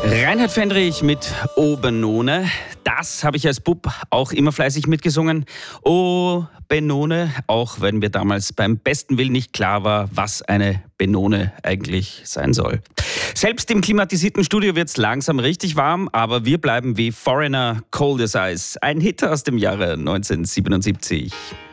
Reinhard Fendrich mit O Benone. Das habe ich als Bub auch immer fleißig mitgesungen. O Benone, auch wenn mir damals beim besten Willen nicht klar war, was eine Benone eigentlich sein soll. Selbst im klimatisierten Studio wird es langsam richtig warm, aber wir bleiben wie Foreigner, Cold as Ice. Ein Hit aus dem Jahre 1977.